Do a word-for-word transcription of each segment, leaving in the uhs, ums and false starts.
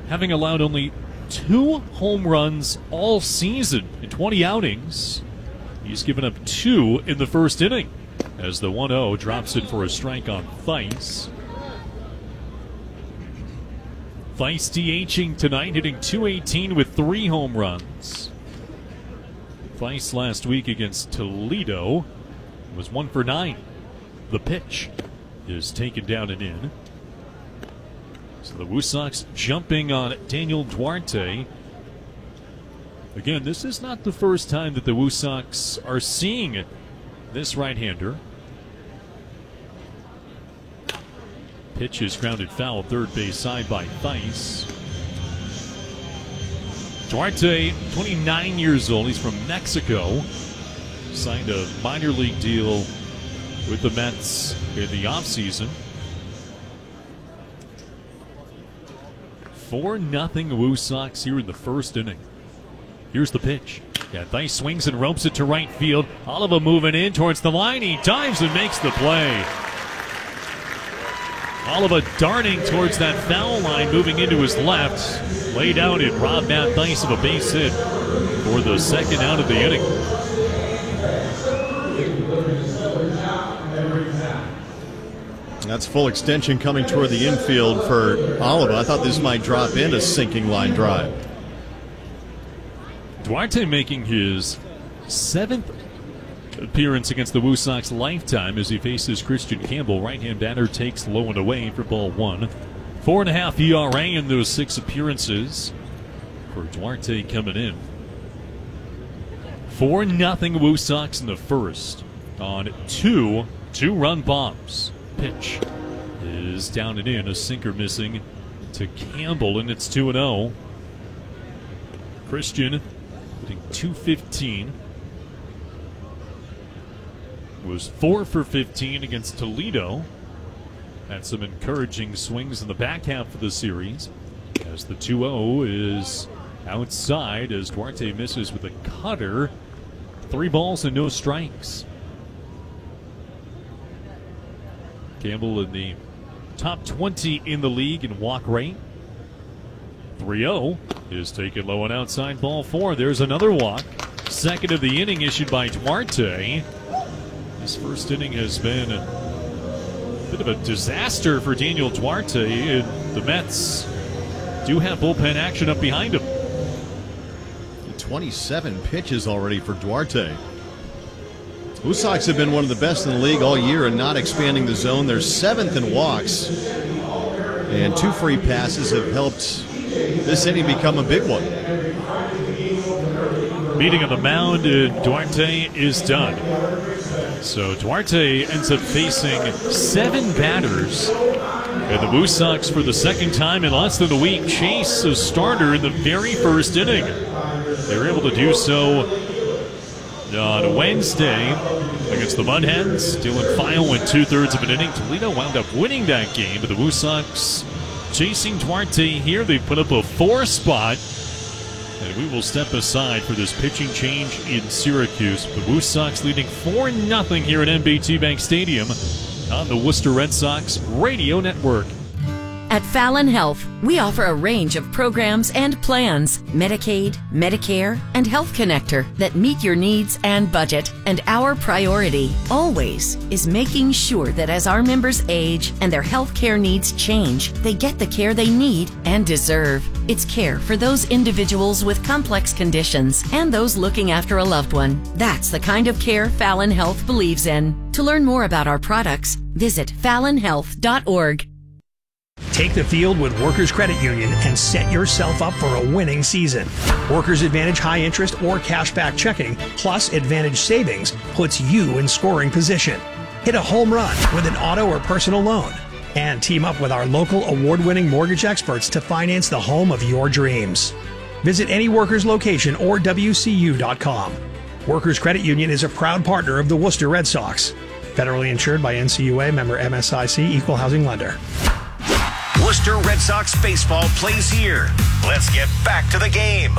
having allowed only two home runs all season in twenty outings. He's given up two in the first inning as the one oh drops it for a strike on Theis. Theis DHing tonight, hitting two eighteen with three home runs. Theis last week against Toledo was one for nine. The pitch is taken down and in. So the Woo Sox jumping on Daniel Duarte. Again, this is not the first time that the Woo Sox are seeing this right-hander. Pitch is grounded foul, third base side by Theis. Duarte, twenty-nine years old. He's from Mexico. Signed a minor league deal with the Mets in the offseason. four nothing Woo Sox here in the first inning. Here's the pitch. Yeah, Theis swings and ropes it to right field. Oliva moving in towards the line. He dives and makes the play. Oliva darting towards that foul line, moving into his left. Laid out and robbed Matt Theis of a base hit for the second out of the inning. That's full extension coming toward the infield for Oliva. I thought this might drop in a sinking line drive. Duarte making his seventh appearance against the Woo Sox lifetime as he faces Christian Campbell. Right-hand batter takes low and away for ball one. Four and a half E R A in those six appearances for Duarte coming in. Four nothing Woo Sox in the first on two two-run bombs. Pitch is down and in, a sinker missing to Campbell, and it's two and oh. Christian hitting two fifteen. Was four for fifteen against Toledo. Had some encouraging swings in the back half of the series as the two oh is outside as Duarte misses with a cutter. Three balls and no strikes. Campbell in the top twenty in the league in walk rate. three oh is taken low and outside, ball four. There's another walk. Second of the inning issued by Duarte. This first inning has been a bit of a disaster for Daniel Duarte, and the Mets do have bullpen action up behind him. twenty-seven pitches already for Duarte. Woo Sox have been one of the best in the league all year and not expanding the zone. They're seventh in walks, and two free passes have helped this inning become a big one. Meeting on the mound, uh, Duarte is done. So Duarte ends up facing seven batters. And the Woo Sox, for the second time in less than a week, chase a starter in the very first inning. They were able to do so on Wednesday against the Mudhens. Dylan File went two-thirds of an inning. Toledo wound up winning that game, but the Woo Sox chasing Duarte here. They put up a four spot. And we will step aside for this pitching change in Syracuse. The Woo Sox leading four nothing here at M B T Bank Stadium on the Worcester Red Sox Radio Network. At Fallon Health, we offer a range of programs and plans, Medicaid, Medicare, and Health Connector that meet your needs and budget. And our priority, always, is making sure that as our members age and their health care needs change, they get the care they need and deserve. It's care for those individuals with complex conditions and those looking after a loved one. That's the kind of care Fallon Health believes in. To learn more about our products, visit fallon health dot org. Take the field with Workers Credit Union and set yourself up for a winning season. Workers Advantage high interest or cashback checking plus Advantage savings puts you in scoring position. Hit a home run with an auto or personal loan and team up with our local award-winning mortgage experts to finance the home of your dreams. Visit any Workers location or W C U dot com. Workers Credit Union is a proud partner of the Worcester Red Sox. Federally insured by N C U A, member M S I C, equal housing lender. Worcester Red Sox baseball plays here. Let's get back to the game.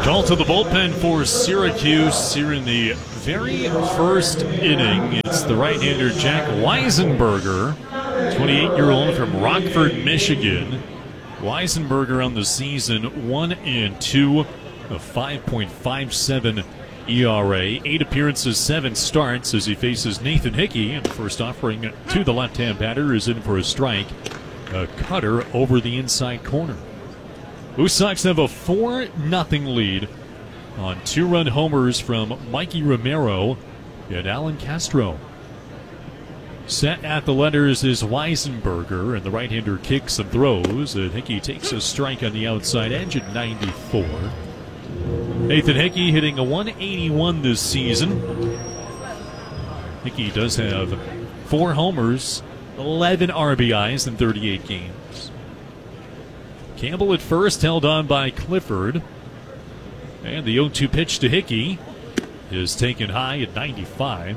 Call to the bullpen for Syracuse here in the very first inning. It's the right-hander Jack Weisenberger, twenty-eight-year-old from Rockford, Michigan. Weisenberger on the season, one and two, a five point five seven E R A. Eight appearances, seven starts as he faces Nathan Hickey. And the first offering to the left-hand batter is in for a strike. A cutter over the inside corner. Blue Sox have a four nothing lead on two-run homers from Mikey Romero and Alan Castro. Set at the letters is Weisenberger, and the right-hander kicks and throws, and Hickey takes a strike on the outside edge at ninety-four. Nathan Hickey hitting a one eighty-one this season. Hickey does have four homers, eleven R B Is in thirty-eight games. Campbell at first, held on by Clifford. And the oh two pitch to Hickey is taken high at ninety-five.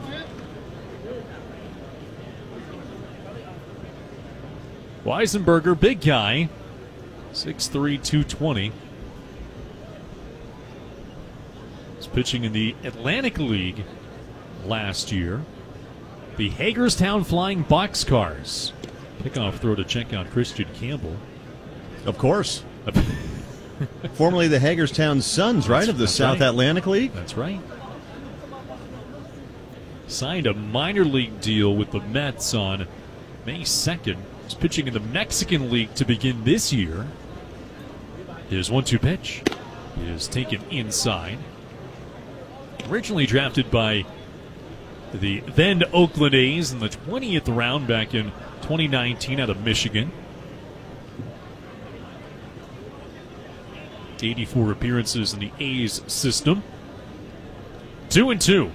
Weisenberger, big guy, six three, two twenty. He's pitching in the Atlantic League last year. The Hagerstown Flying Boxcars. Pickoff throw to check out Christian Campbell. Of course. Formerly the Hagerstown Suns, right, That's, of the that's South right. Atlantic League? That's right. Signed a minor league deal with the Mets on May second. He's pitching in the Mexican League to begin this year. His one two pitch is taken inside. Originally drafted by the then Oakland A's in the twentieth round back in twenty nineteen out of Michigan. eighty-four appearances in the A's system. Two and two.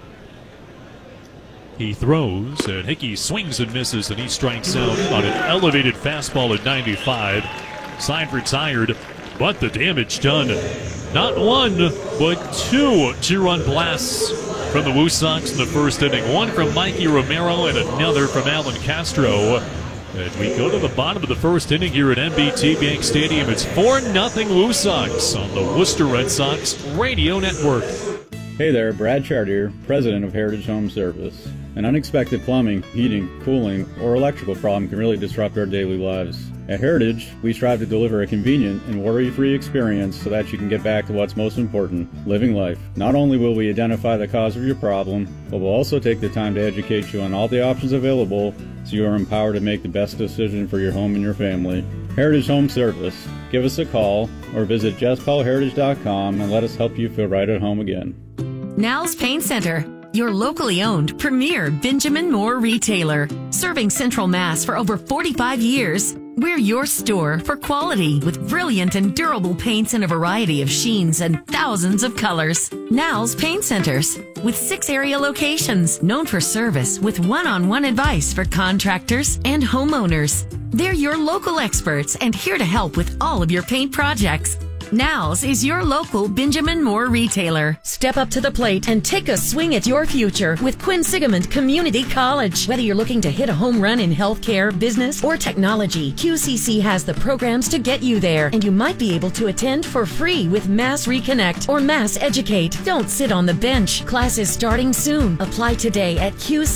He throws, and Hickey swings and misses, and he strikes out on an elevated fastball at ninety-five. Side retired, but the damage done. Not one, but two two-run blasts from the Woo Sox in the first inning. One from Mikey Romero and another from Alan Castro. And we go to the bottom of the first inning here at M B T Bank Stadium. It's four nothing Woo Sox on the Worcester Red Sox Radio Network. Hey there, Brad Chartier, president of Heritage Home Service. An unexpected plumbing, heating, cooling, or electrical problem can really disrupt our daily lives. At Heritage, we strive to deliver a convenient and worry-free experience so that you can get back to what's most important, living life. Not only will we identify the cause of your problem, but we'll also take the time to educate you on all the options available so you are empowered to make the best decision for your home and your family. Heritage Home Service. Give us a call or visit just call heritage dot com and let us help you feel right at home again. Now's Paint Center, your locally owned premier Benjamin Moore retailer. Serving Central Mass for over forty-five years, we're your store for quality with brilliant and durable paints in a variety of sheens and thousands of colors. Now's Paint Centers, with six area locations, known for service with one-on-one advice for contractors and homeowners. They're your local experts and here to help with all of your paint projects. Now's is your local Benjamin Moore retailer. Step up to the plate and take a swing at your future with Quinsigamond Community College. Whether you're looking to hit a home run in healthcare, business, or technology, Q C C has the programs to get you there, and you might be able to attend for free with Mass Reconnect or Mass Educate. Don't sit on the bench. Classes starting soon. Apply today at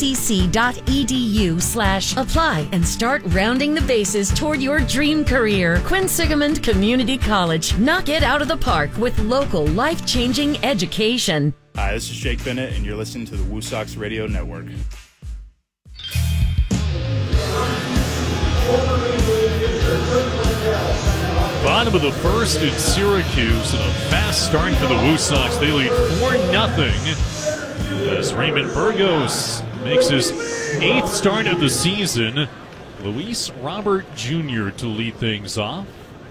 qcc.edu slash apply and start rounding the bases toward your dream career. Quinsigamond Community College. Knock it out of the park with local life-changing education. Hi, this is Jake Bennett, and you're listening to the Woo Sox Radio Network. Bottom of the first in Syracuse, and a fast start for the Woo Sox. They lead four nothing as Raymond Burgos makes his eighth start of the season. Luis Robert Junior to lead things off.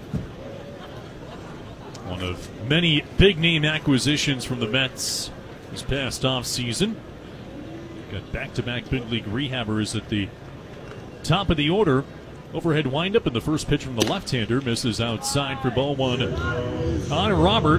One of many big-name acquisitions from the Mets this past offseason. Got back-to-back big league rehabbers at the top of the order. Overhead windup, and the first pitch from the left-hander misses outside for ball one on Robert.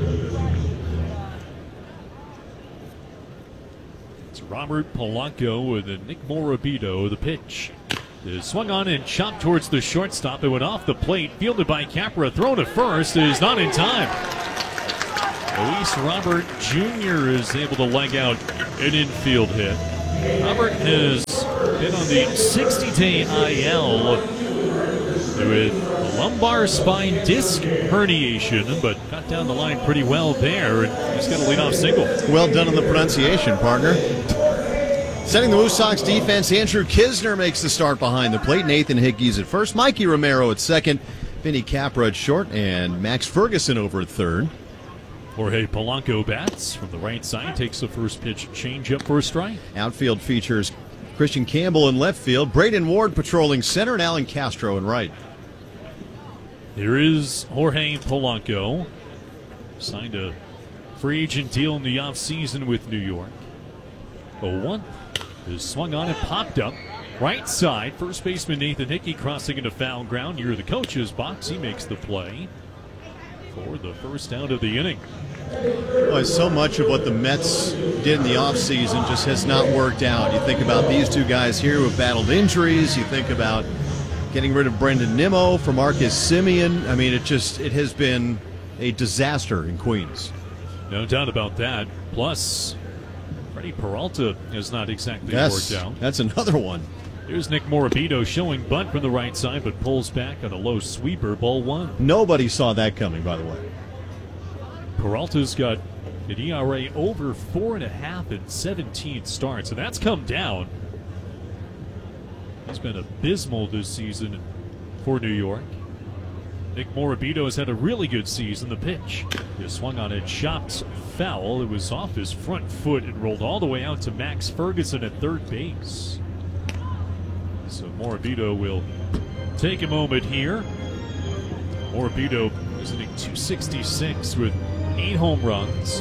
It's Robert Polanco with a Nick Morabito. The pitch is swung on and chopped towards the shortstop. It went off the plate, fielded by Capra. Thrown to first is not in time. Luis Robert Junior is able to leg out an infield hit. Robert has been on the sixty-day I L with lumbar spine disc herniation, but got down the line pretty well there, and he's got a leadoff single. Well done on the pronunciation, partner. Setting the Woo Sox defense, Andrew Kisner makes the start behind the plate. Nathan Hickey's at first, Mikey Romero at second, Vinny Capra at short, and Max Ferguson over at third. Jorge Polanco bats from the right side, takes the first pitch changeup for a strike. Outfield features Christian Campbell in left field, Braden Ward patrolling center, and Alan Castro in right. Here is Jorge Polanco. Signed a free agent deal in the offseason with New York. oh one is swung on and popped up. Right side, first baseman Nathan Hickey crossing into foul ground near the coach's box. He makes the play for the first out of the inning. Boy, so much of what the Mets did in the offseason just has not worked out. You think about these two guys here who have battled injuries. You think about getting rid of Brendan Nimmo for Marcus Semien. I mean, it just it has been a disaster in Queens. No doubt about that. Plus, Freddie Peralta has not exactly yes, worked out. That's another one. Here's Nick Morabito showing bunt from the right side, but pulls back on a low sweeper, ball one. Nobody saw that coming, by the way. Peralta's got an E R A over four and a half in seventeen starts, and that's come down. He's been abysmal this season for New York. Nick Morabito has had a really good season. The pitch is swung on it, chopped foul. It was off his front foot and rolled all the way out to Max Ferguson at third base. So Morabito will take a moment here. Morabito is hitting two sixty-six with eight home runs.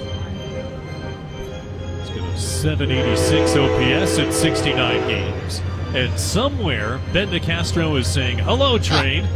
He's got a seven eighty-six O P S in sixty-nine games. And somewhere, Ben DeCastro is saying, hello, train.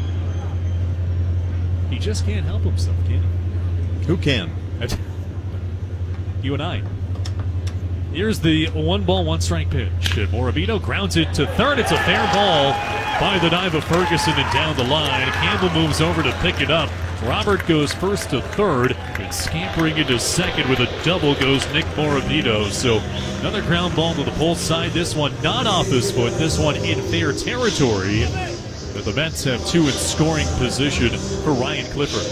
He just can't help himself, can he? Who can? You and I. Here's the one ball, one strike pitch. And Morabito grounds it to third. It's a fair ball by the dive of Ferguson and down the line. Campbell moves over to pick it up. Robert goes first to third, and scampering into second with a double goes Nick Morabito. So another ground ball to the pole side. This one not off his foot. This one in fair territory. But the Mets have two in scoring position for Ryan Clifford.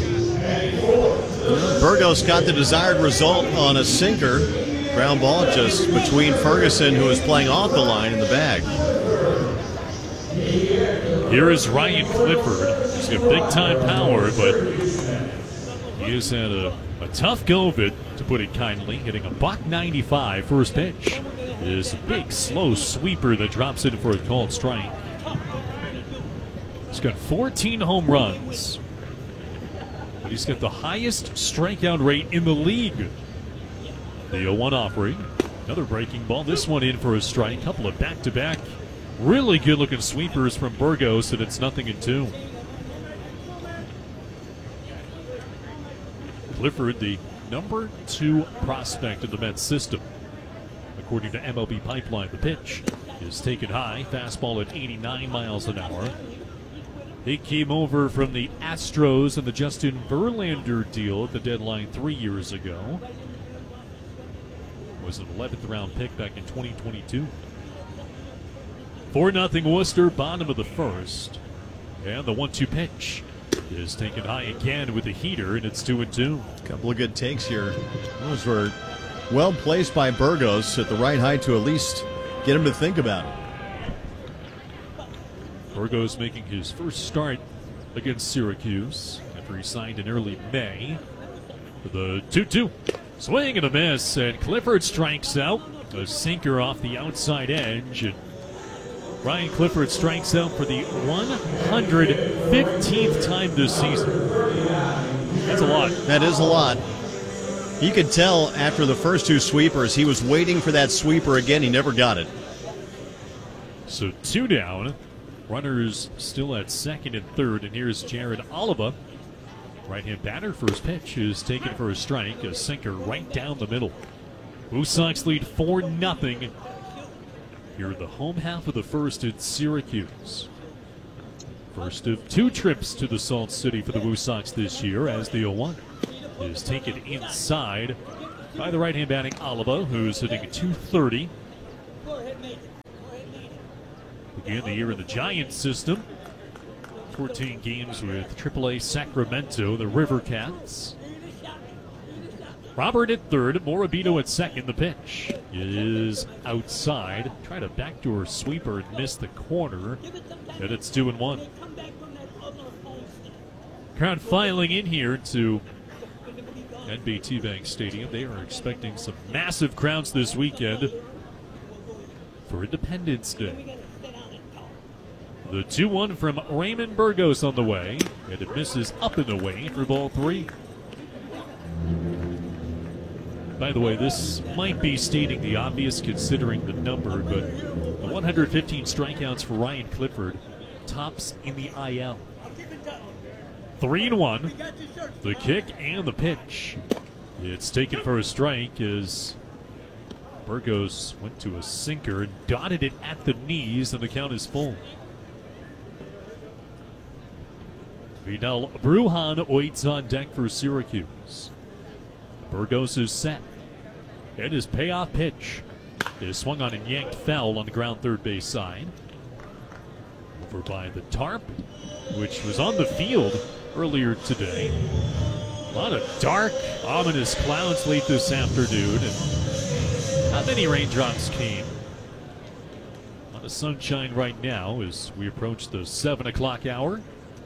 Burgos got the desired result on a sinker. Ground ball just between Ferguson, who is playing off the line, in the bag. Here is Ryan Clifford. He's got big-time power, but he has had a, a tough go of it, to put it kindly, hitting a buck ninety-five first pitch. This big, slow sweeper that drops in for a called strike. He's got fourteen home runs, but he's got the highest strikeout rate in the league. The oh one offering. Another breaking ball. This one in for a strike. Couple of back-to-back really good-looking sweepers from Burgos, and it's nothing in two. Clifford, the number two prospect in the Mets system. According to M L B Pipeline, the pitch is taken high. Fastball at eighty-nine miles an hour. He came over from the Astros in the Justin Verlander deal at the deadline three years ago. Was an eleventh round pick back in twenty twenty-two. four nothing Worcester, bottom of the first. And the one two pitch is taken high again with a heater, and it's two and two. A couple of good takes here. Those were well placed by Burgos at the right height to at least get him to think about it. Burgos making his first start against Syracuse after he signed in early May. The two two. Swing and a miss, and Clifford strikes out. A sinker off the outside edge. And Ryan Clifford strikes out for the one hundred fifteenth time this season. That's a lot. That is a lot. You could tell after the first two sweepers, he was waiting for that sweeper again. He never got it. So two down. Runners still at second and third. And here's Jared Oliva. Right-hand batter, first pitch is taken for a strike. A sinker right down the middle. Woo Sox lead four nothing. Here in the home half of the first at Syracuse. First of two trips to the Salt City for the Woo Sox this year as the oh one. is taken inside by the right-hand batting Oliva, who's hitting a two thirty. Began the year in the Giants system. fourteen games with triple A Sacramento, the River Cats. Robert at third, Morabito at second. The pitch is outside. Tried a backdoor sweeper and missed the corner. And it's two and one. Crowd filing in here to N B T Bank Stadium. They are expecting some massive crowds this weekend for Independence Day. The two one from Raymond Burgos on the way, and it misses up and away for ball three. By the way, this might be stating the obvious considering the number, but the one hundred fifteen strikeouts for Ryan Clifford tops in the I L. Three and one, the kick and the pitch. It's taken for a strike as Burgos went to a sinker and dotted it at the knees, and the count is full. Vidal Brujan waits on deck for Syracuse. Burgos is set. And his payoff pitch is swung on and yanked foul on the ground third base side. Over by the tarp, which was on the field earlier today. A lot of dark, ominous clouds late this afternoon, and not many raindrops came. A lot of sunshine right now as we approach the seven o'clock hour.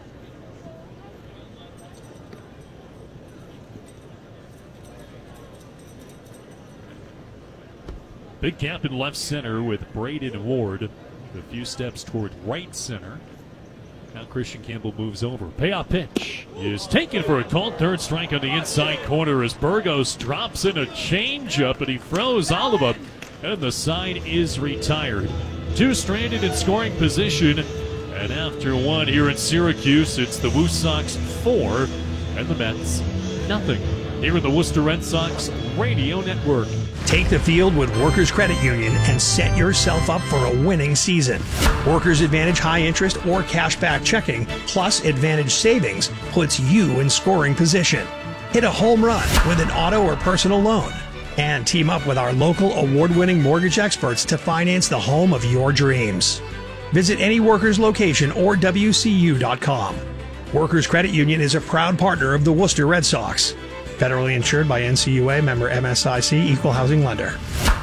Big gap in left center with Braden Ward. A few steps toward right center. Now Christian Campbell moves over. Payoff pitch is taken for a called third strike on the inside corner as Burgos drops in a changeup, and he throws Oliva, and the side is retired. Two stranded in scoring position, and after one here in Syracuse, it's the Woo Sox four and the Mets nothing. Here in the Worcester Red Sox Radio Network. Take the field with Workers Credit Union and set yourself up for a winning season. Workers Advantage high interest or cashback checking plus Advantage savings puts you in scoring position. Hit a home run with an auto or personal loan and team up with our local award-winning mortgage experts to finance the home of your dreams. Visit any Workers location or W C U dot com. Workers Credit Union is a proud partner of the Worcester Red Sox. Federally insured by N C U A, member M S I C, equal housing lender.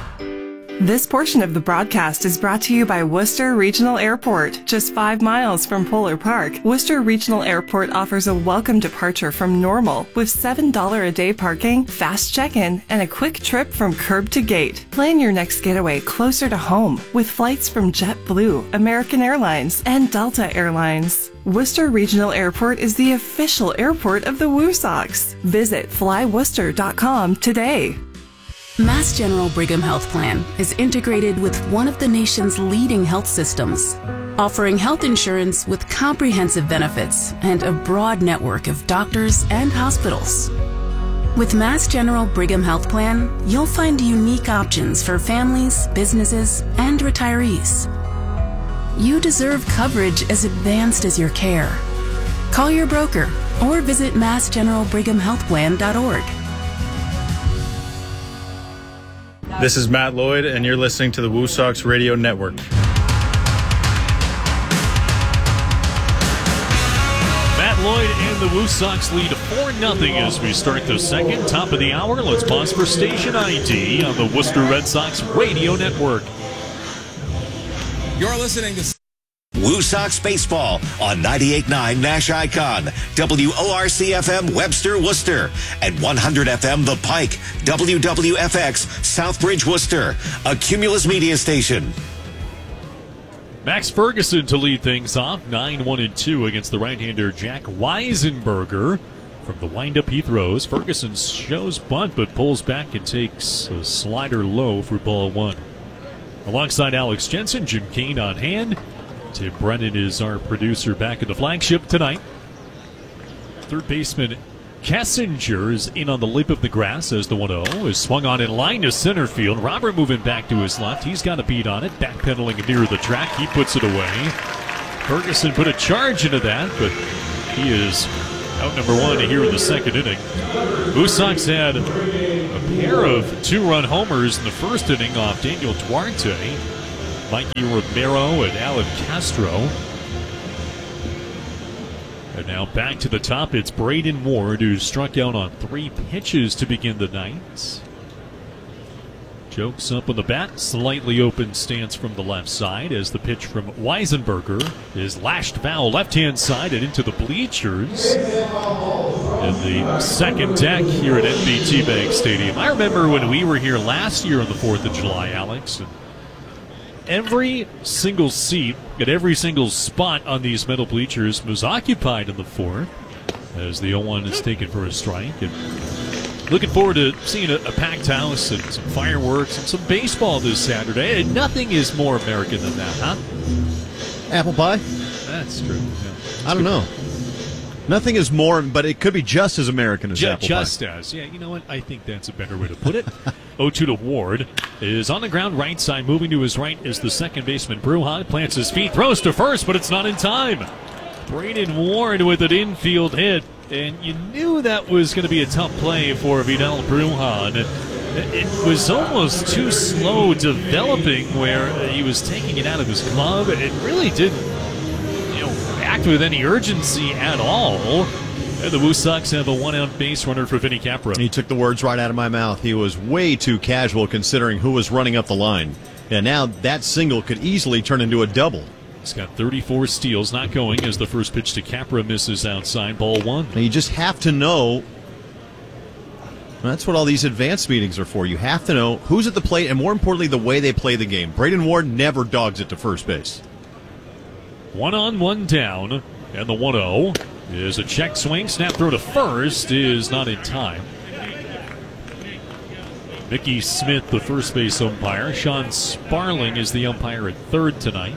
This portion of the broadcast is brought to you by Worcester Regional Airport, just five miles from Polar Park. Worcester Regional Airport offers a welcome departure from Normal with seven dollars a day parking, fast check-in, and a quick trip from curb to gate. Plan your next getaway closer to home with flights from JetBlue, American Airlines, and Delta Airlines. Worcester Regional Airport is the official airport of the Woo Sox. Visit fly worcester dot com today. Mass General Brigham Health Plan is integrated with one of the nation's leading health systems, offering health insurance with comprehensive benefits and a broad network of doctors and hospitals. With Mass General Brigham Health Plan, you'll find unique options for families, businesses, and retirees. You deserve coverage as advanced as your care. Call your broker or visit mass general brigham health plan dot org. This is Matt Lloyd, and you're listening to the Woo Sox Radio Network. Matt Lloyd and the Woo Sox lead four nothing as we start the second. Top of the hour, let's pause for station I D on the Worcester Red Sox Radio Network. You're listening to Woo Sox Baseball on ninety-eight point nine Nash Icon, W O R C F M Webster, Worcester, and one hundred F M The Pike, W W F X Southbridge, Worcester, a Cumulus media station. Max Ferguson to lead things off, nine one and two against the right-hander Jack Weisenberger. From the windup he throws, Ferguson shows bunt but pulls back and takes a slider low for ball one. Alongside Alex Jensen, Jim Kane on hand. Tim Brennan is our producer back at the flagship tonight. Third baseman Kessinger is in on the lip of the grass as the one oh is swung on in line to center field. Robert moving back to his left. He's got a beat on it. Backpedaling near the track. He puts it away. Ferguson put a charge into that, but he is out number one here in the second inning. Blue Sox had a pair of two-run homers in the first inning off Daniel Duarte, Mikey Romero, and Alan Castro. And now back to the top, it's Braden Ward, who struck out on three pitches to begin the night. Jokes up on the bat, slightly open stance from the left side as the pitch from Weisenberger is lashed foul left-hand side and into the bleachers in the second deck here at N B T Bank Stadium. I remember when we were here last year on the fourth of July, Alex, and every single seat at every single spot on these metal bleachers was occupied in the fourth as the oh one is taken for a strike. And looking forward to seeing a, a packed house and some fireworks and some baseball this Saturday. And nothing is more American than that, huh? Apple pie? That's true. Yeah. I don't know. Nothing is more, but it could be just as American as Ju- apple just pie. as. Yeah, you know what? I think that's a better way to put it. oh two to Ward is on the ground right side. Moving to his right is the second baseman, Brujan. Plants his feet, throws to first, but it's not in time. Braden Ward with an infield hit. And you knew that was going to be a tough play for Vidal Brujan. It was almost too slow developing where he was taking it out of his glove. It really didn't, you know, act with any urgency at all. And the Woo Sox have a one-out base runner for Vinny Capra. He took the words right out of my mouth. He was way too casual considering who was running up the line. And now that single could easily turn into a double. He's got thirty-four steals, not going as the first pitch to Capra misses outside, ball one. And you just have to know. That's what all these advanced meetings are for. You have to know who's at the plate and, more importantly, the way they play the game. Braden Ward never dogs it to first base. One on, one down, and the one oh is a check swing. Snap throw to first is not in time. Mickey Smith, the first base umpire. Sean Sparling is the umpire at third tonight.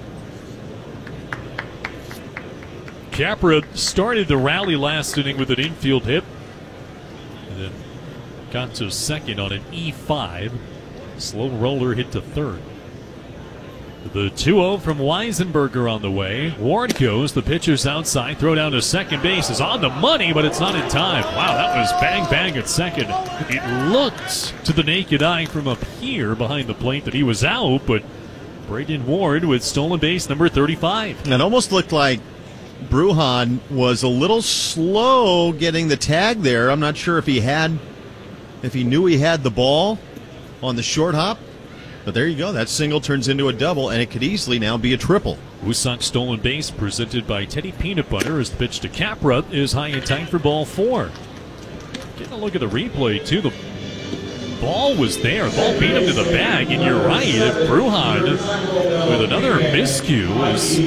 Capra started the rally last inning with an infield hit, and then got to second on an E five. Slow roller hit to third. The two oh from Weisenberger on the way. Ward goes. The pitch is outside. Throw down to second base is on the money, but it's not in time. Wow, that was bang bang at second. It looked to the naked eye from up here behind the plate that he was out, but Braden Ward with stolen base number thirty-five. It almost looked like Brujan was a little slow getting the tag there. I'm not sure if he had, if he knew he had the ball on the short hop. But there you go. That single turns into a double, and it could easily now be a triple. Woo Sox stolen base presented by Teddy Peanut Butter as the pitch to Capra is high and tight for ball four. Getting a look at the replay, too. The ball was there. The ball beat him to the bag, and you're right. Brujan with another miscue as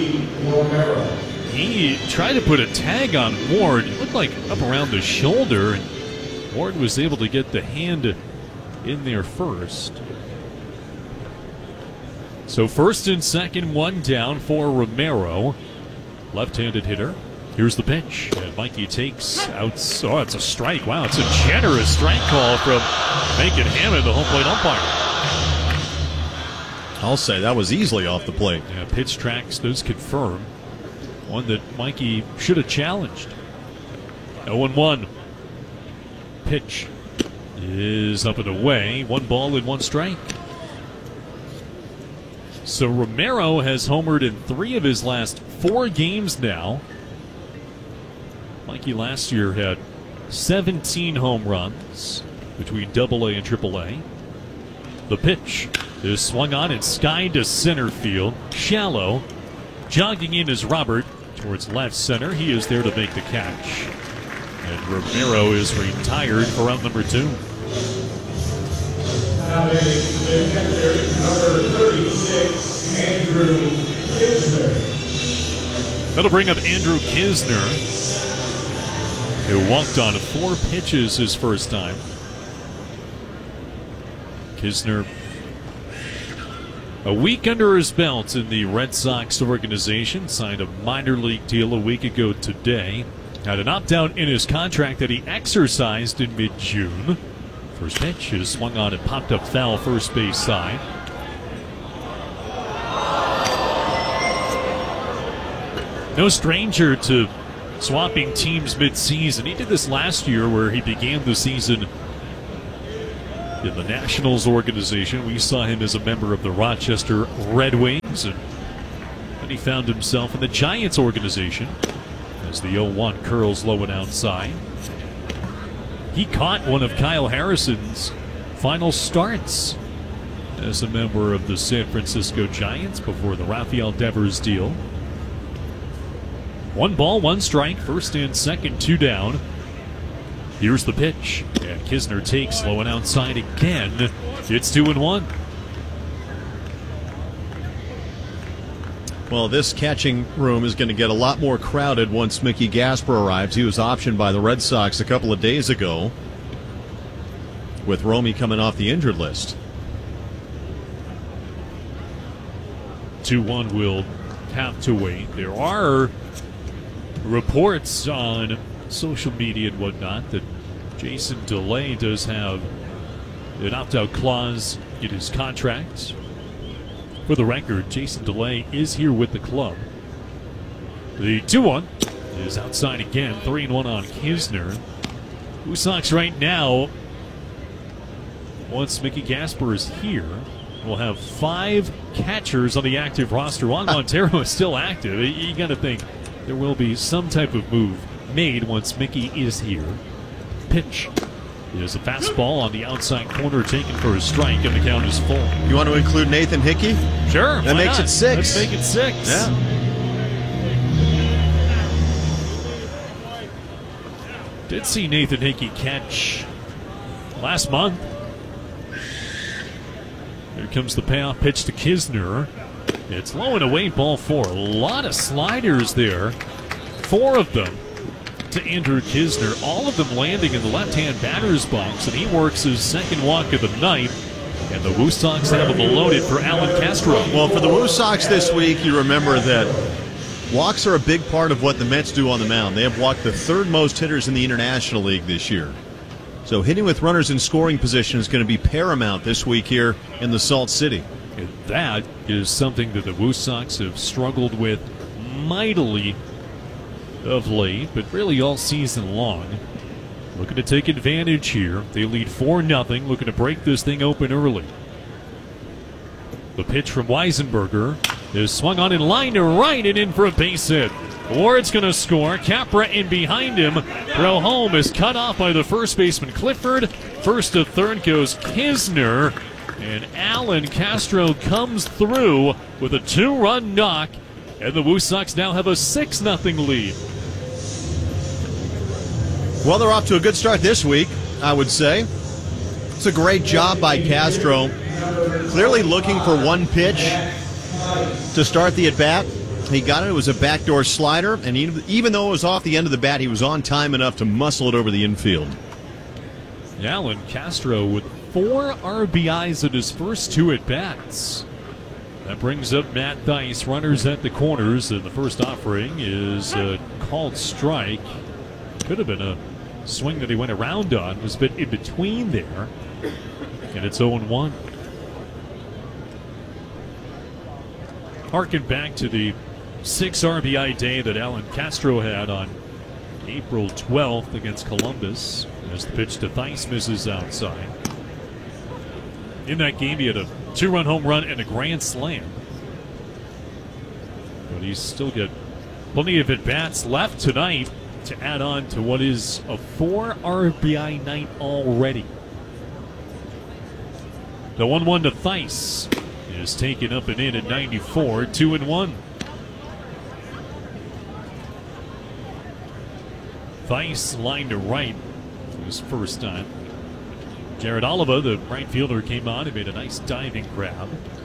he tried to put a tag on Ward. It looked like up around the shoulder, and Ward was able to get the hand in there first. So first and second, one down for Romero. Left-handed hitter. Here's the pitch. And Mikey takes out. Oh, it's a strike. Wow, it's a generous strike call from Macon Hammond, the home plate umpire. I'll say that was easily off the plate. Yeah, pitch tracks does confirm. One that Mikey should have challenged. oh and one. Pitch is up and away. One ball and one strike. So Romero has homered in three of his last four games now. Mikey last year had seventeen home runs between double A and triple A. The pitch is swung on and skied to center field. Shallow. Jogging in is Robert towards left center. He is there to make the catch. And Romero is retired for round number two. Number thirty-six, Andrew Kisner. That'll bring up Andrew Kisner, who walked on four pitches his first time. Kisner, a week under his belt in the Red Sox organization, signed a minor league deal a week ago today. Had an opt-out in his contract that he exercised in mid-June. First pitch is swung on and popped up foul first base side. No stranger to swapping teams mid-season. He did this last year where he began the season in the Nationals organization. We saw him as a member of the Rochester Red Wings, and then he found himself in the Giants organization as the oh one curls low and outside. He caught one of Kyle Harrison's final starts as a member of the San Francisco Giants before the Rafael Devers deal. One ball, one strike, first and second, two down. Here's the pitch, and Kisner takes low and outside again. It's two and one. Well, this catching room is going to get a lot more crowded once Mickey Gasper arrives. He was optioned by the Red Sox a couple of days ago, with Romy coming off the injured list. two one will have to wait. There are reports on social media and whatnot that Jason DeLay does have an opt-out clause in his contract. For the record, Jason DeLay is here with the club. The two one is outside again, three and one on Kisner. Blue Sox right now, once Mickey Gasper is here, will have five catchers on the active roster. Juan Montero is still active. You got to think there will be some type of move made once Mickey is here. Pitch is a fastball on the outside corner taken for a strike, and the count is full. You want to include Nathan Hickey? Sure. That makes not? it six. Let's make it six. Yeah. Did see Nathan Hickey catch last month. Here comes the payoff pitch to Kisner. It's low and away, ball four. A lot of sliders there. Four of them to Andrew Kisner, all of them landing in the left-hand batter's box, and he works his second walk of the night. And the Woo Sox have him loaded for Alan Castro. Well, for the Woo Sox this week, you remember that walks are a big part of what the Mets do on the mound. They have walked the third most hitters in the International League this year. So hitting with runners in scoring position is going to be paramount this week here in the Salt City. And that is something that the Woo Sox have struggled with mightily of late, but really all season long. Looking to take advantage here. They lead four nothing, looking to break this thing open early. The pitch from Weisenberger is swung on in line to right and in for a base hit. Ward's going to score. Capra in behind him. Throw home is cut off by the first baseman Clifford. First to third goes Kisner. And Alan Castro comes through with a two-run knock. And the Woo Sox now have a six nothing lead. Well, they're off to a good start this week, I would say. It's a great job by Castro. Clearly looking for one pitch to start the at-bat. He got it. It was a backdoor slider, and he, even though it was off the end of the bat, he was on time enough to muscle it over the infield. Alan Castro with four R B Is in his first two at-bats. That brings up Matt Dice. Runners at the corners, and the first offering is a called strike. Could have been a swing that he went around on. Was a bit in between there, and it's oh and one. Harken back to the six R B I day that Alan Castro had on April twelfth against Columbus, as the pitch to Theis misses outside. In that game, he had a two-run home run and a grand slam. But he's still got plenty of at-bats left tonight to add on to what is a four R B I night already. The one one to Theis is taken up and in at ninety-four, two and one. Theis line to right for his first time. Jared Oliva, the right fielder, came on and made a nice diving grab.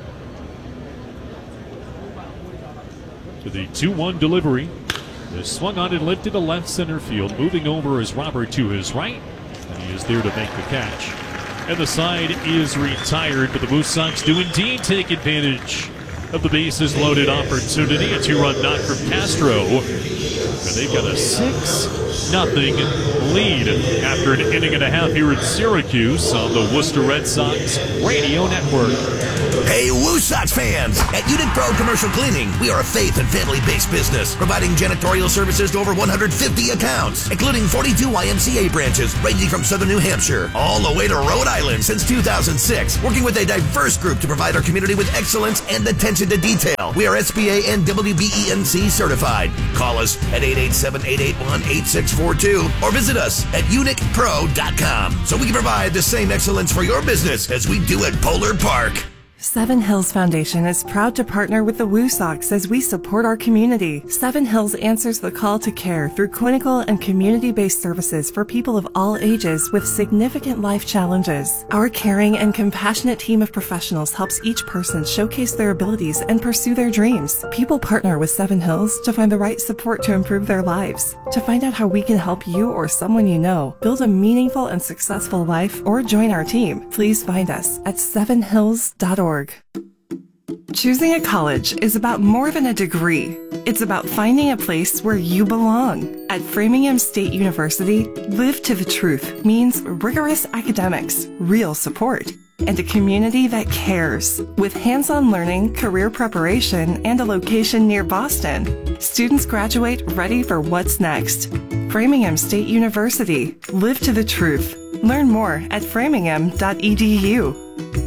To the two one delivery. Is swung on and lifted to left center field. Moving over is Robert to his right, and he is there to make the catch. And the side is retired, but the Woo Sox do indeed take advantage of the bases loaded opportunity. A two-run knock from Castro, and they've got a six nothing lead after an inning and a half here in Syracuse on the Worcester Red Sox Radio Network. Hey, Woo Sox fans! At Unit Pro Commercial Cleaning, we are a faith and family-based business, providing janitorial services to over one hundred fifty accounts, including forty-two Y M C A branches ranging from southern New Hampshire all the way to Rhode Island since two thousand six, working with a diverse group to provide our community with excellence and attention to detail. We are S B A and W B E N C certified. Call us at eight eight seven, eight eight one, eight six four two or visit us at unic pro dot com so we can provide the same excellence for your business as we do at Polar Park. Seven Hills Foundation is proud to partner with the Woo Sox as we support our community. Seven Hills answers the call to care through clinical and community-based services for people of all ages with significant life challenges. Our caring and compassionate team of professionals helps each person showcase their abilities and pursue their dreams. People partner with Seven Hills to find the right support to improve their lives. To find out how we can help you or someone you know build a meaningful and successful life or join our team, please find us at seven hills dot org. Choosing a college is about more than a degree. It's about finding a place where you belong. At Framingham State University, Live to the Truth means rigorous academics, real support, and a community that cares. With hands-on learning, career preparation, and a location near Boston, students graduate ready for what's next. Framingham State University, Live to the Truth. Learn more at framingham dot e d u.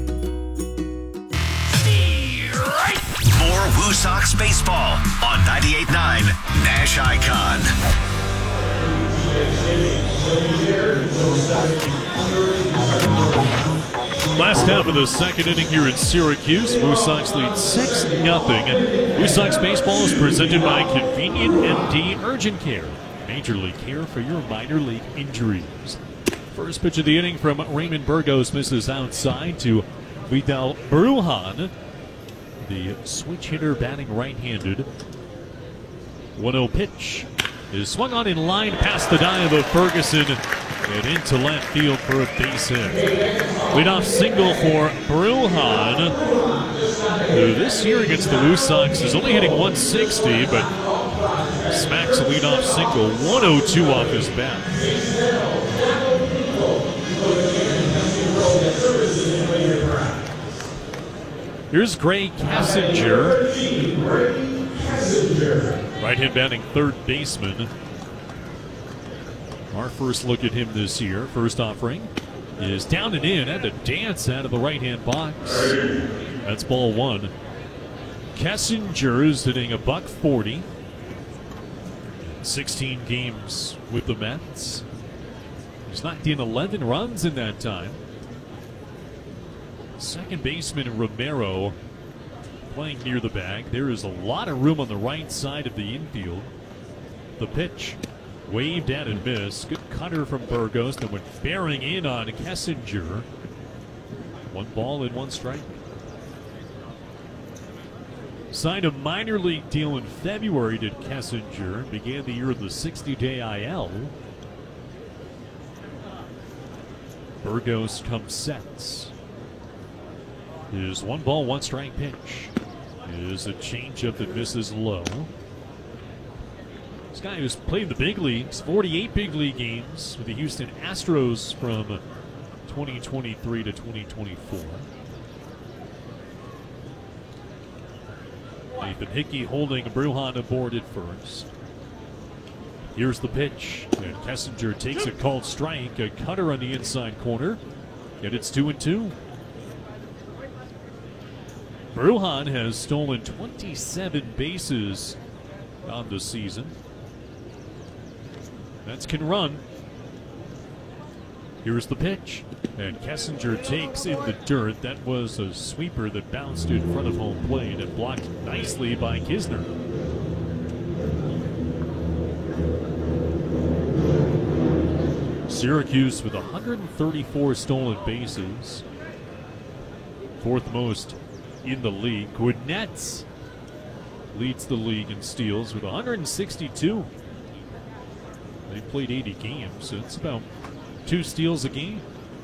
Woo Sox baseball on ninety-eight point nine Nash Icon. Last half of the second inning here in Syracuse. Woo Sox lead six nothing. Woo Sox baseball is presented by Convenient M D Urgent Care. Major league care for your minor league injuries. First pitch of the inning from Raymond Burgos misses outside to Vidal Brujan. The switch hitter batting right-handed. one oh pitch is swung on in line past the dive of Ferguson and into left field for a base hit. Leadoff single for Brujan, who this year against the Woo Sox is only hitting one sixty, but smacks a leadoff single, one oh two off his bat. Here's Gray Kassinger, right-hand batting third baseman. Our first look at him this year, first offering, is down and in, had to dance out of the right-hand box. That's ball one. Kassinger is hitting a buck forty. sixteen games with the Mets. He's knocked in eleven runs in that time. Second baseman Romero playing near the bag. There is a lot of room on the right side of the infield. The pitch waved at and missed. Good cutter from Burgos that went bearing in on Kassinger. One ball and one strike. Signed a minor league deal in February to Kassinger. Began the year in the sixty-day I L. Burgos comes sets. Is one ball, one strike pitch. Is a changeup that misses low. This guy who's played the big leagues, forty-eight big league games with the Houston Astros from twenty twenty-three to twenty twenty-four. Nathan Hickey holding Brujan aboard at first. Here's the pitch, and Kassinger takes a called strike, a cutter on the inside corner, and it's two and two. Brujan has stolen twenty-seven bases on the season. Mets can run. Here's the pitch, and Kassinger takes in the dirt. That was a sweeper that bounced in front of home plate and blocked nicely by Kisner. Syracuse with one hundred thirty-four stolen bases, fourth most in the league. Gwinnett leads the league in steals with one hundred sixty-two. They played eighty games, so it's about two steals a game.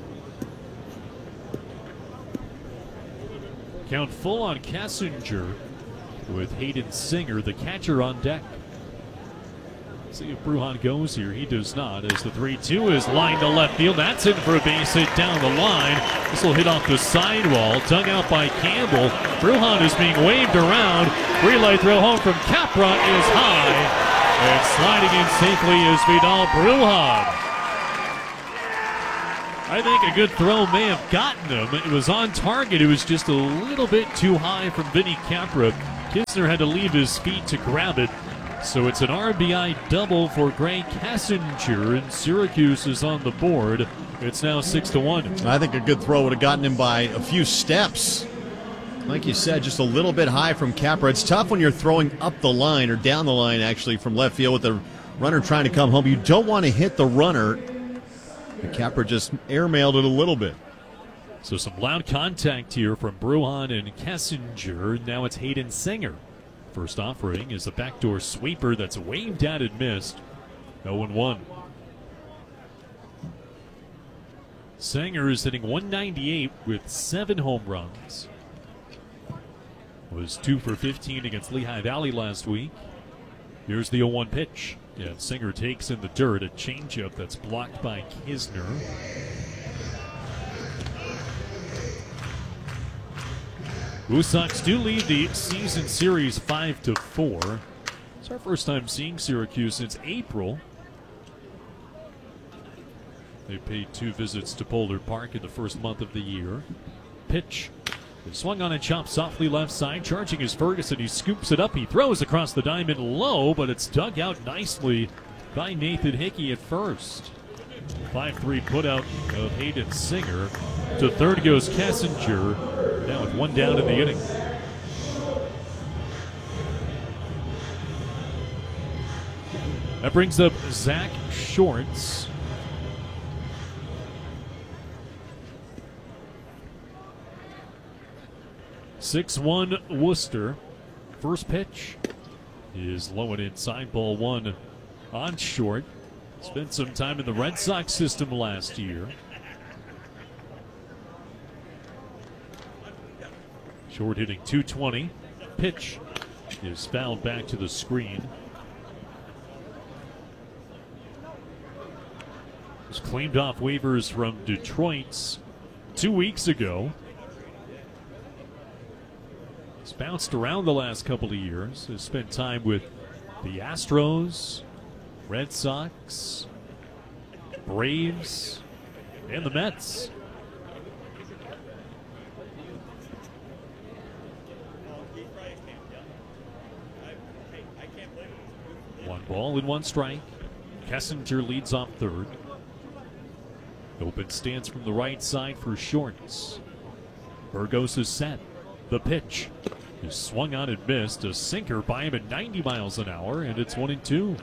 Count full on Kassinger with Hayden Singer, the catcher, on deck. See if Bruhan goes here. He does not, as the three two is lined to left field. That's in for a base hit down the line. This will hit off the sidewall, dug out by Campbell. Bruhan is being waved around. Relay throw home from Capra is high. And sliding in safely is Vidal Bruhan. I think a good throw may have gotten him. It was on target. It was just a little bit too high from Vinny Capra. Kisner had to leave his feet to grab it. So it's an R B I double for Greg Kassinger, and Syracuse is on the board. It's now six to one. I think a good throw would have gotten him by a few steps. Like you said, just a little bit high from Capra. It's tough when you're throwing up the line, or down the line, actually, from left field with the runner trying to come home. You don't want to hit the runner. The Capra just airmailed it a little bit. So some loud contact here from Bruhan and Kassinger. Now it's Hayden Singer. First offering is a backdoor sweeper that's waved out and missed. oh one. Sanger is hitting one ninety-eight with seven home runs. Was two for fifteen against Lehigh Valley last week. Here's the oh one pitch. Yeah, Singer takes in the dirt, a changeup that's blocked by Kisner. Woo Sox do lead the season series five to four. It's our first time seeing Syracuse since April. They paid two visits to Boulder Park in the first month of the year. Pitch. He swung on and chopped softly left side. Charging is Ferguson. He scoops it up. He throws across the diamond low, but it's dug out nicely by Nathan Hickey at first. five three putout of Hayden Singer. To third goes Kassinger. Now with one down in the inning. That brings up Zach Shorts. six one Worcester. First pitch is low and inside, ball one on short. Spent some time in the Red Sox system last year. Short hitting two twenty. Pitch is fouled back to the screen. Was claimed off waivers from Detroit two weeks ago. He's bounced around the last couple of years. Has spent time with the Astros, Red Sox, Braves, and the Mets. One ball and one strike. Kassinger leads off third. Open stance from the right side for Shorts. Burgos is set. The pitch is swung on and missed. A sinker by him at ninety miles an hour, and it's one and two.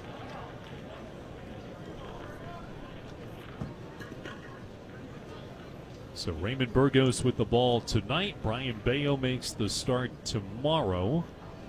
So Raymond Burgos with the ball tonight. Brian Bayo makes the start tomorrow.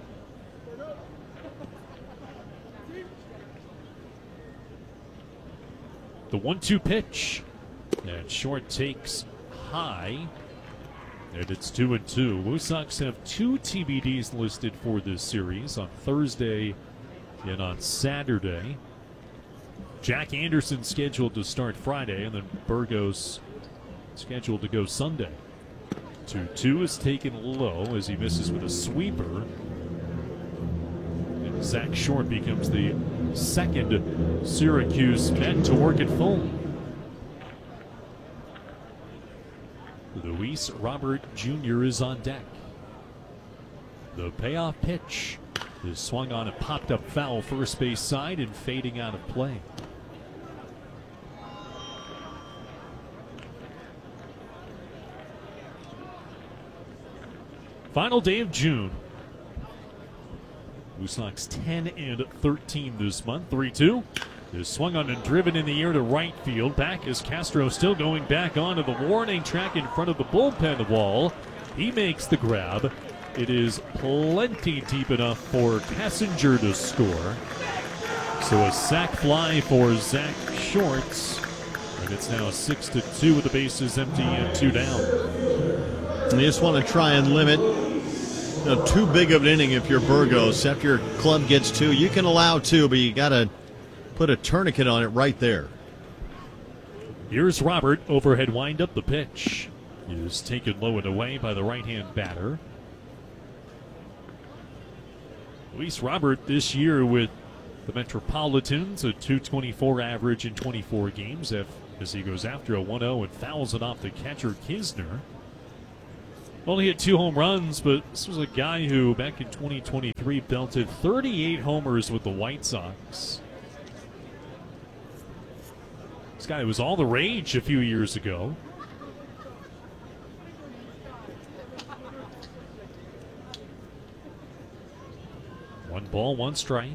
The one two pitch. And Short takes high. And it's two and two. Woo Sox have two T B Ds listed for this series on Thursday and on Saturday. Jack Anderson scheduled to start Friday, and then Burgos scheduled to go Sunday. two two is taken low as he misses with a sweeper. And Zach Short becomes the second Syracuse Met to work at full. Luis Robert Junior is on deck. The payoff pitch is swung on and popped up foul first base side and fading out of play. Final day of June. Woo Sox ten and thirteen this month. three two is swung on and driven in the air to right field. Back is Castro, still going back onto the warning track in front of the bullpen wall. He makes the grab. It is plenty deep enough for Kassinger to score. So a sac fly for Zach Shorts. And it's now six to two with the bases empty and two down. You just want to try and limit you know, too big of an inning if you're Burgos. After your club gets two, you can allow two, but you got to put a tourniquet on it right there. Here's Robert, overhead windup. The pitch is taken low and away by the right-hand batter. Luis Robert this year with the Metropolitans, a two twenty-four average in twenty-four games as he goes after a one oh and fouls it off the catcher Kisner. Only hit two home runs, but this was a guy who back in twenty twenty-three belted thirty-eight homers with the White Sox. This guy was all the rage a few years ago. One ball, one strike.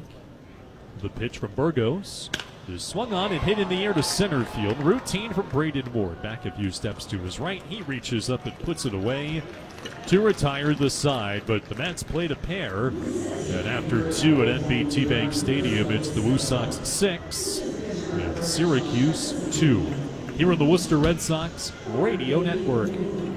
The pitch from Burgos is swung on and hit in the air to center field. Routine from Braden Ward. Back a few steps to his right. He reaches up and puts it away to retire the side. But the Mets played a pair. And after two at N B T Bank Stadium, it's the Woo Sox six and Syracuse two. Here on the Worcester Red Sox Radio Network.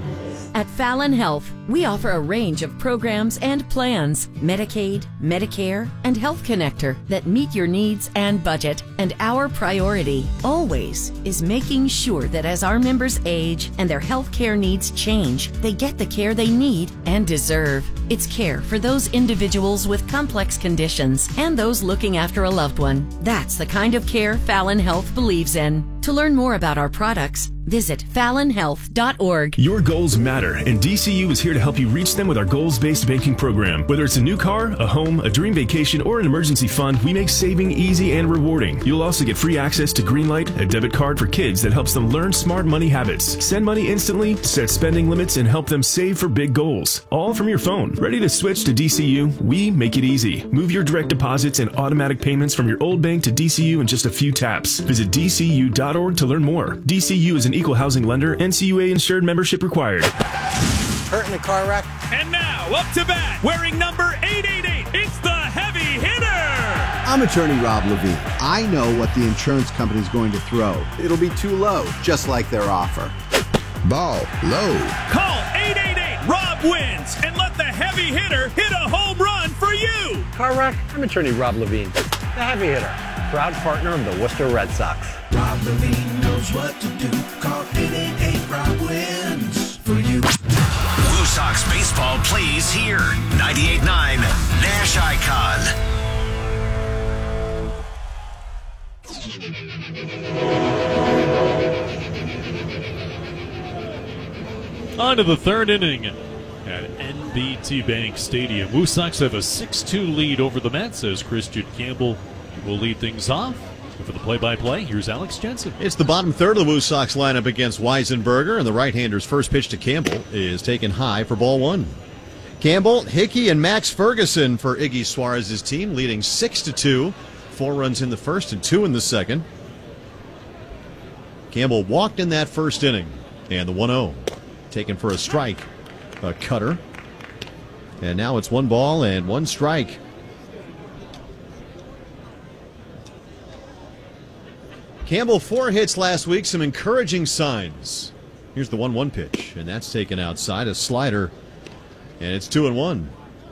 At Fallon Health, we offer a range of programs and plans, Medicaid, Medicare, and Health Connector that meet your needs and budget. And our priority, always, is making sure that as our members age and their health care needs change, they get the care they need and deserve. It's care for those individuals with complex conditions and those looking after a loved one. That's the kind of care Fallon Health believes in. To learn more about our products, visit fallon health dot org. Your goals matter, and D C U is here to help you reach them with our goals-based banking program. Whether it's a new car, a home, a dream vacation, or an emergency fund, we make saving easy and rewarding. You'll also get free access to Greenlight, a debit card for kids that helps them learn smart money habits. Send money instantly, set spending limits, and help them save for big goals. All from your phone. Ready to switch to D C U? We make it easy. Move your direct deposits and automatic payments from your old bank to D C U in just a few taps. Visit D C U dot org to learn more. D C U is an equal housing lender. N C U A insured membership required. Hurt in a car wreck? And now, up to bat, wearing number eight eighty-eight, it's the heavy hitter! I'm attorney Rob Levine. I know what the insurance company's going to throw. It'll be too low, just like their offer. Ball low. Call eight eight eight, Rob wins, and let the heavy hitter hit a home run for you! Car wreck? I'm attorney Rob Levine, the heavy hitter, proud partner of the Worcester Red Sox. Rob Levine knows what to do. Call eight eight eight, Rob wins for you. Woo Sox baseball plays here. ninety-eight point nine Nash Icon. On to the third inning at N B T Bank Stadium. Woo Sox have a six two lead over the Mets as Christian Campbell will lead things off. And for the play-by-play, here's Alex Jensen. It's the bottom third of the Woo Sox lineup against Weisenberger, and the right-hander's first pitch to Campbell is taken high for ball one. Campbell, Hickey, and Max Ferguson for Iggy Suarez's team, leading six to two. Four runs in the first and two in the second. Campbell walked in that first inning, and the one oh taken for a strike, a cutter. And now it's one ball and one strike. Campbell, four hits last week, some encouraging signs. Here's the one one pitch, and that's taken outside, a slider, and it's two and one.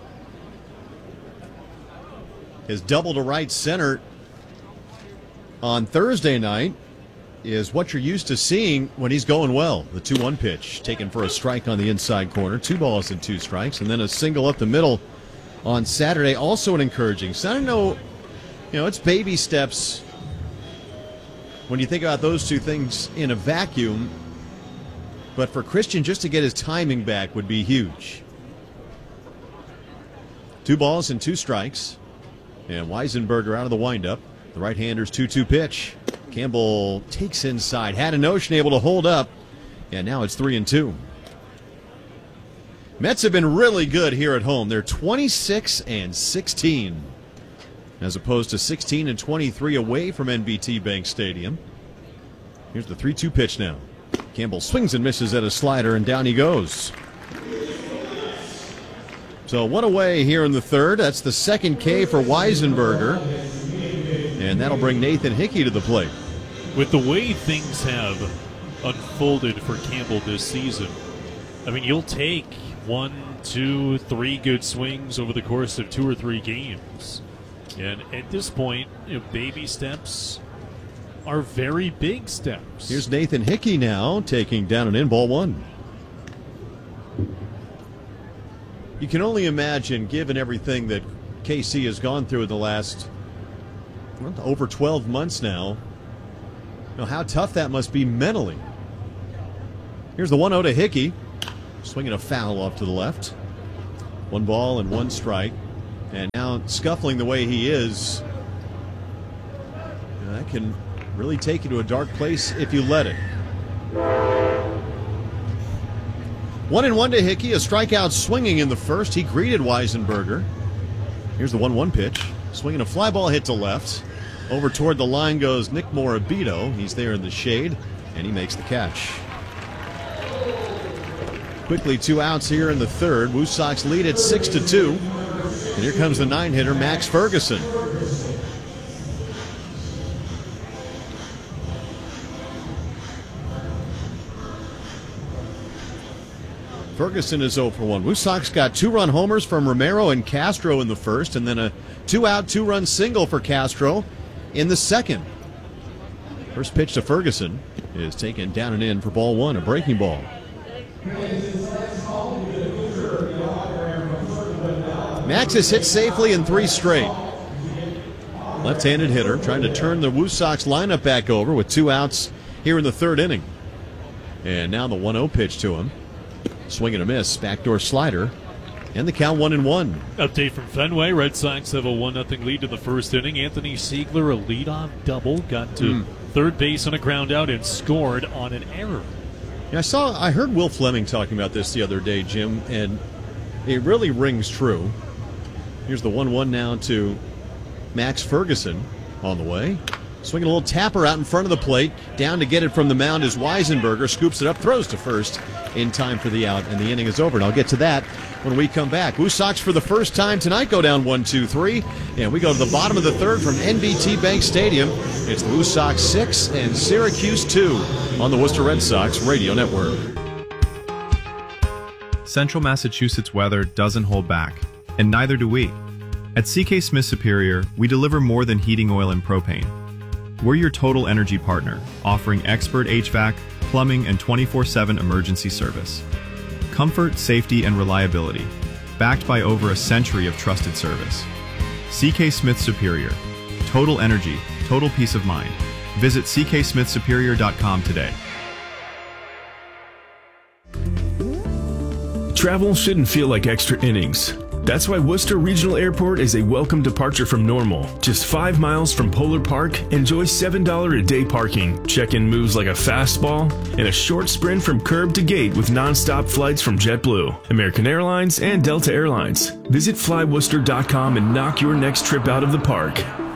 His double to right center on Thursday night is what you're used to seeing when he's going well. The two one pitch taken for a strike on the inside corner, two balls and two strikes, and then a single up the middle on Saturday, also an encouraging sign. I know, you know, it's baby steps when you think about those two things in a vacuum, but for Christian just to get his timing back would be huge. Two balls and two strikes, and Weisenberger out of the windup. The right-hander's two two pitch. Campbell takes inside, had a notion, able to hold up, and now it's three and two. Mets have been really good here at home. They're twenty-six and sixteen. As opposed to sixteen and twenty-three away from N B T Bank Stadium. Here's the three two pitch now. Campbell swings and misses at a slider, and down he goes. So one away here in the third. That's the second K for Weisenberger. And that'll bring Nathan Hickey to the plate. With the way things have unfolded for Campbell this season, I mean, you'll take one, two, three good swings over the course of two or three games. And at this point, you know, baby steps are very big steps. Here's Nathan Hickey now taking down an in, ball one. You can only imagine, given everything that K C has gone through in the last well, over twelve months now, you know, how tough that must be mentally. Here's the one oh to Hickey, swinging a foul off to the left. One ball and one strike. And now scuffling the way he is, you know, that can really take you to a dark place if you let it. One and one to Hickey, a strikeout swinging in the first. He greeted Weisenberger. Here's the one one pitch. Swinging a fly ball hit to left. Over toward the line goes Nick Morabito. He's there in the shade, and he makes the catch. Quickly two outs here in the third. Woo Sox lead at six to two. And here comes the nine-hitter, Max Ferguson. Ferguson is oh for one. Woo Sox got two-run homers from Romero and Castro in the first, and then a two-out, two-run single for Castro in the second. First pitch to Ferguson is taken down and in for ball one, a breaking ball. Max has hit safely in three straight. Left-handed hitter trying to turn the Woo Sox lineup back over with two outs here in the third inning. And now the one oh pitch to him. Swing and a miss, backdoor slider, and the count one and one. Update from Fenway. Red Sox have a one nothing lead to the first inning. Anthony Siegler, a leadoff double, got to mm. third base on a ground out and scored on an error. Yeah, I saw, I heard Will Fleming talking about this the other day, Jim, and it really rings true. Here's the one one now to Max Ferguson on the way. Swinging a little tapper out in front of the plate. Down to get it from the mound is Weisenberger. Scoops it up, throws to first in time for the out, and the inning is over. And I'll get to that when we come back. Woo Sox for the first time tonight go down one two three. And we go to the bottom of the third from N B T Bank Stadium. It's the Woo Sox six and Syracuse two on the Worcester Red Sox Radio Network. Central Massachusetts weather doesn't hold back, and neither do we. At C K Smith Superior, we deliver more than heating oil and propane. We're your total energy partner, offering expert H V A C, plumbing, and twenty-four seven emergency service. Comfort, safety, and reliability, backed by over a century of trusted service. C K Smith Superior. Total energy, total peace of mind. Visit c k smith superior dot com today. Travel shouldn't feel like extra innings. That's why Worcester Regional Airport is a welcome departure from normal. Just five miles from Polar Park, enjoy seven dollars a day parking, check-in moves like a fastball, and a short sprint from curb to gate with non-stop flights from JetBlue, American Airlines, and Delta Airlines. Visit fly worcester dot com and knock your next trip out of the park.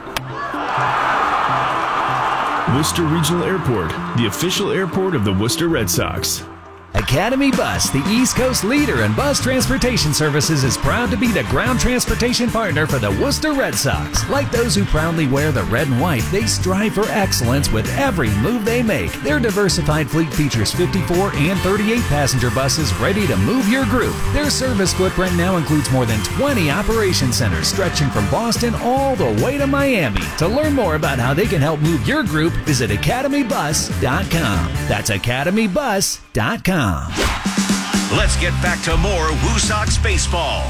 Worcester Regional Airport, the official airport of the Worcester Red Sox. Academy Bus, the East Coast leader in bus transportation services, is proud to be the ground transportation partner for the Worcester Red Sox. Like those who proudly wear the red and white, they strive for excellence with every move they make. Their diversified fleet features fifty-four and thirty-eight passenger buses ready to move your group. Their service footprint now includes more than twenty operation centers stretching from Boston all the way to Miami. To learn more about how they can help move your group, visit academy bus dot com. That's academy bus dot com. Let's get back to more Woo Sox baseball.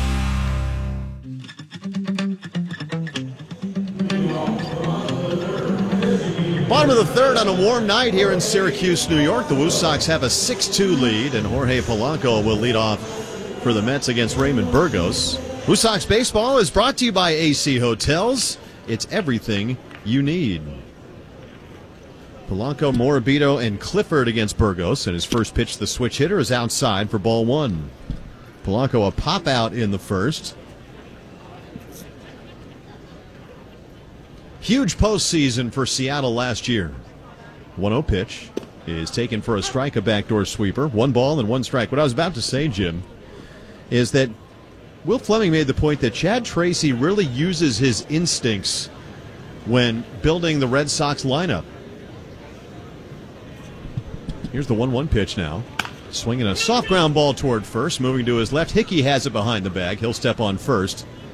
Bottom of the third on a warm night here in Syracuse, New York. The Woo Sox have a six two lead, and Jorge Polanco will lead off for the Mets against Raymond Burgos. Woo Sox baseball is brought to you by A C Hotels. It's everything you need. Polanco, Morabito, and Clifford against Burgos, and his first pitch, the switch hitter, is outside for ball one. Polanco a pop out in the first. Huge postseason for Seattle last year. one oh pitch is taken for a strike, a backdoor sweeper. One ball and one strike. What I was about to say, Jim, is that Will Fleming made the point that Chad Tracy really uses his instincts when building the Red Sox lineup. Here's the one one pitch now. Swinging a soft ground ball toward first. Moving to his left. Hickey has it behind the bag. He'll step on first.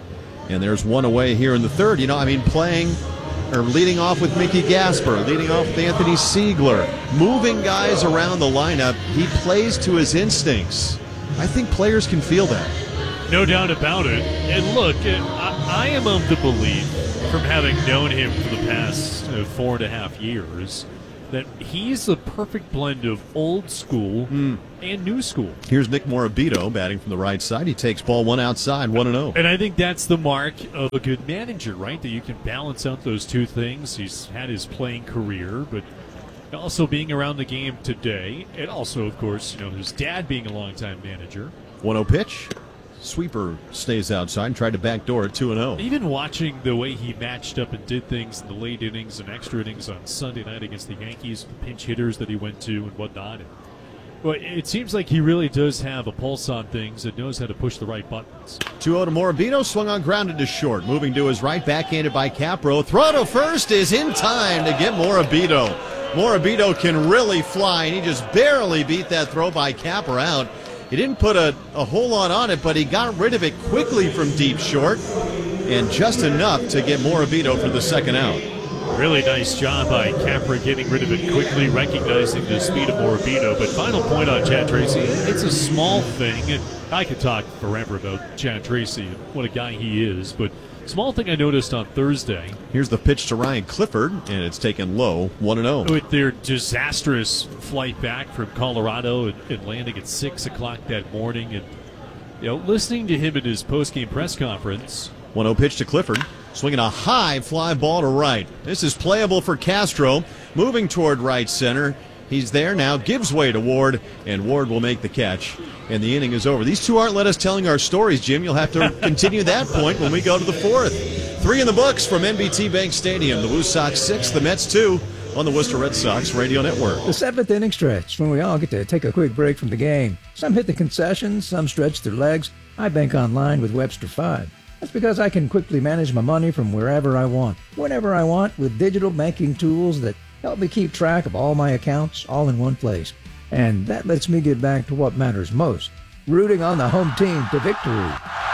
And there's one away here in the third. You know, I mean, playing or leading off with Mickey Gasper, leading off with Anthony Siegler, moving guys around the lineup. He plays to his instincts. I think players can feel that. No doubt about it. And look, I, I am of the belief, from having known him for the past uh, four and a half years, that he's the perfect blend of old school mm. and new school. Here's Nick Morabito batting from the right side. He takes ball one outside, one and oh. And I think that's the mark of a good manager, right? That you can balance out those two things. He's had his playing career, but also being around the game today, and also, of course, you know, his dad being a longtime manager. one oh pitch. Sweeper stays outside and tried to backdoor at two and oh. Even watching the way he matched up and did things in the late innings and extra innings on Sunday night against the Yankees, the pinch hitters that he went to and whatnot. Well, it seems like he really does have a pulse on things and knows how to push the right buttons. two oh to Morabito, swung on, grounded to short. Moving to his right, backhanded by Capro. Throw to first is in time to get Morabito. Morabito can really fly, and he just barely beat that throw by Capra out. He didn't put a, a whole lot on it, but he got rid of it quickly from deep short, and just enough to get Morabito for the second out. Really nice job by Capra getting rid of it quickly, recognizing the speed of Morabito. But final point on Chad Tracy, it's a small thing, and I could talk forever about Chad Tracy and what a guy he is, but small thing I noticed on Thursday. Here's the pitch to Ryan Clifford, and it's taken low, one and oh. With their disastrous flight back from Colorado and, and landing at six o'clock that morning, and you know, listening to him in his post-game press conference. one oh pitch to Clifford, swinging a high fly ball to right. This is playable for Castro, moving toward right center. He's there now, gives way to Ward, and Ward will make the catch, and the inning is over. These two aren't let us telling our stories, Jim. You'll have to continue that point when we go to the fourth. Three in the books from N B T Bank Stadium. The Woo Sox six, the Mets two on the Worcester Red Sox Radio Network. The seventh inning stretch, when we all get to take a quick break from the game. Some hit the concessions, some stretch their legs. I bank online with Webster five. That's because I can quickly manage my money from wherever I want, whenever I want, with digital banking tools that help me keep track of all my accounts all in one place. And that lets me get back to what matters most, rooting on the home team to victory.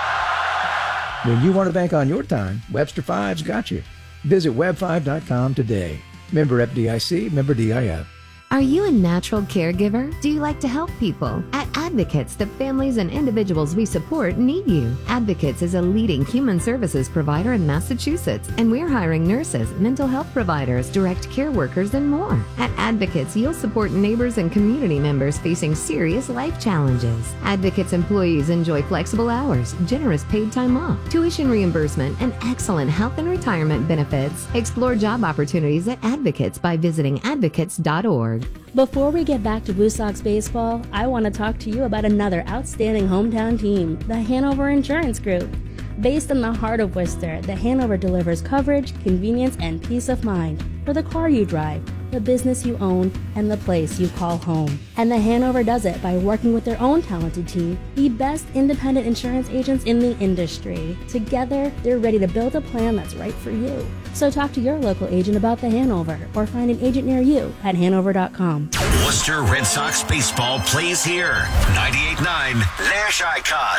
When you want to bank on your time, Webster five's got you. Visit web five dot com today. Member F D I C, member D I F. Are you a natural caregiver? Do you like to help people? At Advocates, the families and individuals we support need you. Advocates is a leading human services provider in Massachusetts, and we're hiring nurses, mental health providers, direct care workers, and more. At Advocates, you'll support neighbors and community members facing serious life challenges. Advocates employees enjoy flexible hours, generous paid time off, tuition reimbursement, and excellent health and retirement benefits. Explore job opportunities at Advocates by visiting advocates dot org. Before we get back to Woo Sox baseball, I want to talk to you about another outstanding hometown team, the Hanover Insurance Group. Based in the heart of Worcester, the Hanover delivers coverage, convenience, and peace of mind for the car you drive, the business you own, and the place you call home. And the Hanover does it by working with their own talented team, the best independent insurance agents in the industry. Together, they're ready to build a plan that's right for you. So talk to your local agent about the Hanover, or find an agent near you at hanover dot com. Worcester Red Sox baseball plays here. ninety-eight point nine Nash Icon.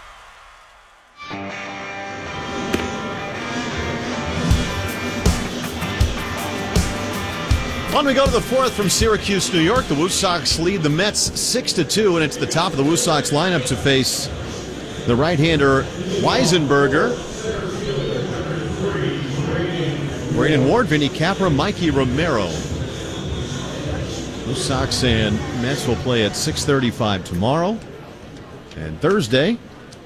On we go to the fourth from Syracuse, New York. The Woo Sox lead the Mets six to two, and it's the top of the Woo Sox lineup to face the right-hander Weisenberger. Braden Ward, Vinny Capra, Mikey Romero. Woo Sox and Mets will play at six thirty-five tomorrow and Thursday,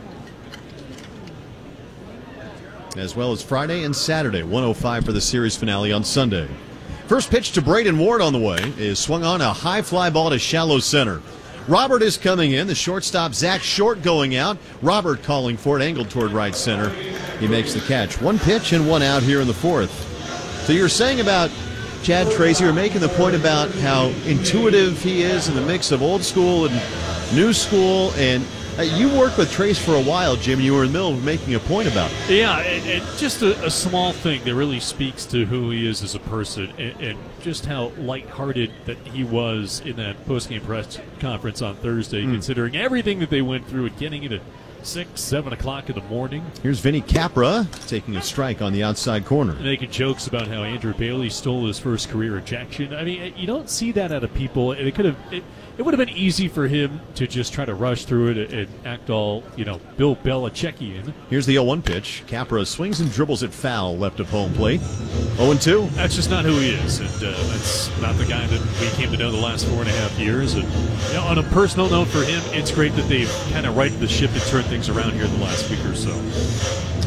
as well as Friday and Saturday. one oh five for the series finale on Sunday. First pitch to Braden Ward on the way is swung on, a high fly ball to shallow center. Robert is coming in. The shortstop, Zach Short, going out. Robert calling for it, angled toward right center. He makes the catch. One pitch and one out here in the fourth. So you're saying about Chad Tracy, you're making the point about how intuitive he is in the mix of old school and new school. And uh, you worked with Trace for a while, Jim. You were in the middle of making a point about it. Yeah, and, and just a, a small thing that really speaks to who he is as a person, and, and just how lighthearted that he was in that postgame press conference on Thursday, mm. considering everything that they went through and getting into six, seven o'clock in the morning. Here's Vinny Capra taking a strike on the outside corner. Making jokes about how Andrew Bailey stole his first career ejection. I mean, you don't see that out of people. It could have. It, it would have been easy for him to just try to rush through it and act all, you know, Bill Belichickian. Here's the oh one pitch. Capra swings and dribbles it foul left of home plate. oh and two. That's just not who he is, and uh, that's not the guy that we came to know the last four and a half years. And you know, on a personal note for him, it's great that they've kind of righted the ship and turned things around here the last week or so.